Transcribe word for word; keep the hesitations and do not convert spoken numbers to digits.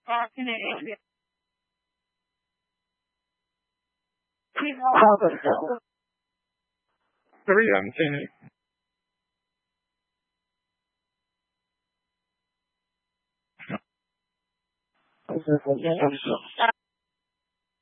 talking to you. We know how to feel. Three, I'm saying. This is a game.